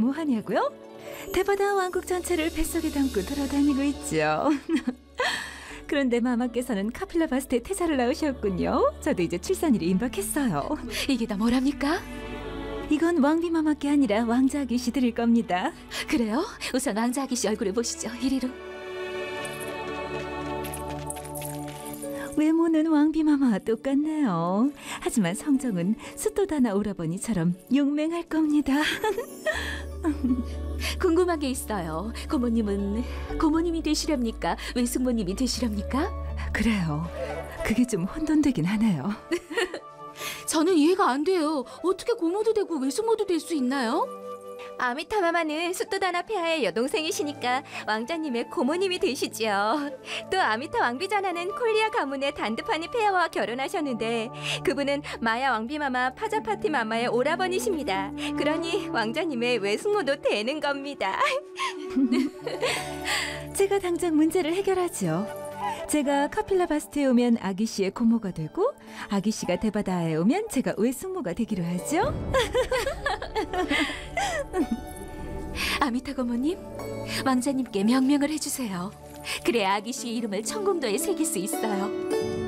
뭐하냐고요? 대바다 왕국 전체를 뱃속에 담고 돌아다니고 있죠. 그런데 마마께서는 카필라바스트에 태자를 낳으셨군요. 저도 이제 출산일이 임박했어요. 이게 다 뭐랍니까? 이건 왕비 마마께 아니라 왕자 아기씨 드릴 겁니다. 그래요? 우선 왕자 아기씨 얼굴을 보시죠. 이리로. 외모는 왕비 마마와 똑같네요. 하지만 성정은 수토다나 오라버니처럼 용맹할 겁니다. 궁금한 게 있어요. 고모님이 되시렵니까? 외숙모님이 되시렵니까? 그래요. 그게 좀 혼돈되긴 하네요. 저는 이해가 안 돼요. 어떻게 고모도 되고 외숙모도 될 수 있나요? 아미타 마마는 수토다나 폐하의 여동생이시니까 왕자님의 고모님이 되시지요. 또 아미타 왕비자나는 콜리아 가문의 단드파니 폐하와 결혼하셨는데 그분은 마야 왕비 마마 파자파티 마마의 오라버니십니다. 그러니 왕자님의 외숙모도 되는 겁니다. 제가 당장 문제를 해결하죠. 제가 카필라바스트에 오면 아기씨의 고모가 되고 아기씨가 대바다에 오면 제가 외숙모가 되기로 하죠. 아미타 고모님, 왕자님께 명명을 해주세요. 그래야 아기씨의 이름을 천공도에 새길 수 있어요.